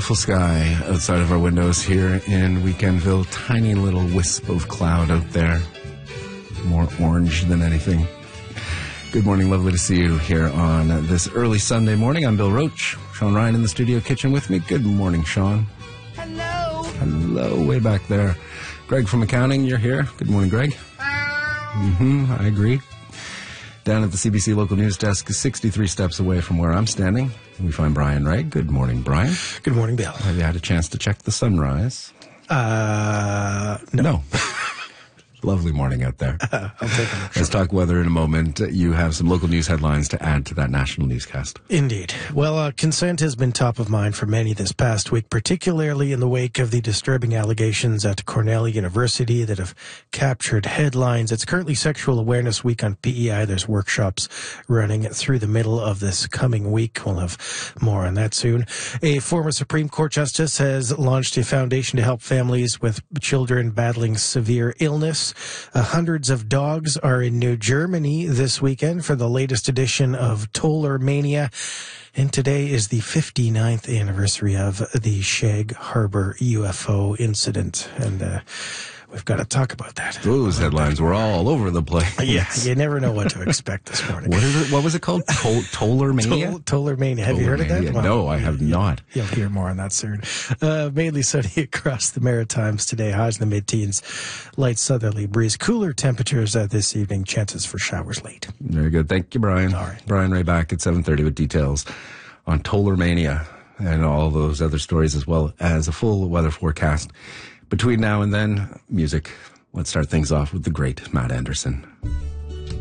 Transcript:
Beautiful sky outside of our windows here in Weekendville. Tiny little wisp of cloud out there. More orange than anything. Good morning. Lovely to see you here on this early Sunday morning. I'm Bill Roach. Sean Ryan in the studio kitchen with me. Good morning, Sean. Hello. Hello, way back there. Greg from accounting, you're here. Good morning, Greg. I agree. Down at the CBC local news desk, 63 steps away from where I'm standing, we find Brian Ray. Good morning, Brian. Good morning, Bill. Have you had a chance to check the sunrise? No. Lovely morning out there. I'll take it. Let's talk weather in a moment. You have some local news headlines to add to that national newscast. Indeed. Well, consent has been top of mind for many this past week, particularly in the wake of the disturbing allegations at Cornell University that have captured headlines. It's currently Sexual Awareness Week on PEI. There's workshops running through the middle of this coming week. We'll have more on that soon. A former Supreme Court justice has launched a foundation to help families with children battling severe illness. Hundreds of dogs are in New Germany this weekend for the latest edition of Toller Mania. And today is the 59th anniversary of the Shag Harbor UFO incident. And we've got to talk about that. Those headlines were all over the place. Yeah, you never know what to expect this morning. What is it? What was it called? Toller Mania? Toller Mania. Have you heard of that? Well, no, I have not. You'll hear more on that soon. Mainly sunny across the Maritimes today. Highs in the mid-teens. Light southerly breeze. Cooler temperatures this evening. Chances for showers late. Very good. Thank you, Brian. All right. Brian Ray back at 7:30 with details on Toller Mania and all those other stories, as well as a full weather forecast. Between now and then, music. Let's start things off with the great Matt Anderson.